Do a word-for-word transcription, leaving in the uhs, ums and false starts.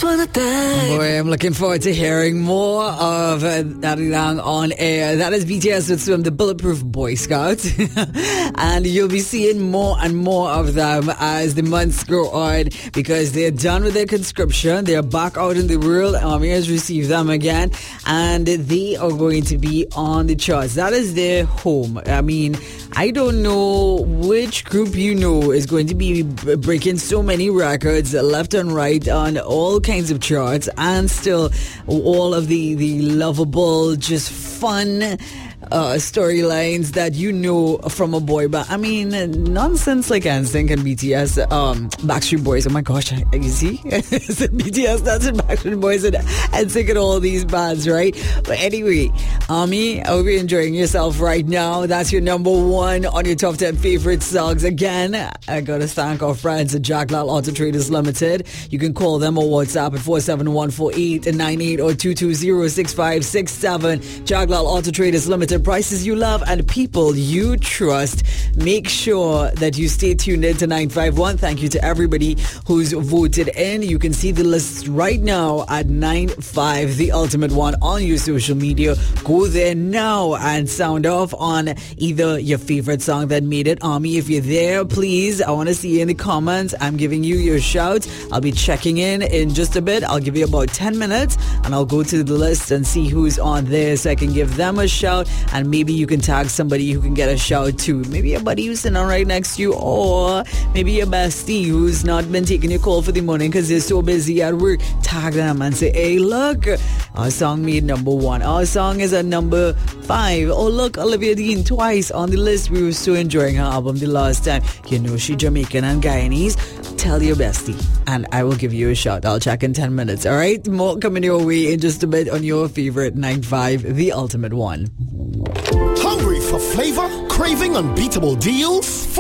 Boy, I'm looking forward to hearing more of uh, Darilang on air. That is B T S with Swim, the Bulletproof Boy Scouts. And you'll be seeing more and more of them as the months go on because they're done with their conscription. They're back out in the world. Army has received them again and they are going to be on the charts. That is their home. I mean, I don't know which group you know is going to be breaking so many records left and right on all kinds of charts and still all of the, the lovable, just fun uh, storylines that you know from a boy band. I mean, nonsense like N Sync and B T S, um, Backstreet Boys. Oh my gosh, you see? Is it B T S? That's it, Backstreet Boys and N Sync and all these bands, right? But anyway, Army, I hope you're enjoying yourself right now. That's your number one on your top ten favorite songs. Again, I gotta thank our friends at Jacklal Auto Traders Limited. You can call them or WhatsApp at four seven one, four eight nine eight or two two zero, six five six seven. Jacklal Auto Traders Limited. Prices you love and people you trust. Make sure that you stay tuned in to nine five one. Thank you to everybody who's voted in. You can see the list right now at nine five, the ultimate one, on your social media. Go there now and sound off on either your favorite song that made it. Army, if you're there, please, I want to see you in the comments. I'm giving you your shout. I'll be checking in in just a bit. I'll give you about ten minutes and I'll go to the list and see who's on there so I can give them a shout, and maybe you can tag somebody who can get a shout too. Maybe a buddy who's sitting on right next to you, or maybe a bestie who's not been taking your call for the morning because they're so busy at work. Tag them and say, hey, look, our song made number one. Our song is at number five. Oh, look, Olivia Dean twice on the list. We were so enjoying her album the last time. You know she Jamaican and Guyanese. Tell your bestie and I will give you a shout. I'll check in ten minutes. All right, more coming your way in just a bit on your favorite nine five, the ultimate one. Hungry for flavor? Craving unbeatable deals?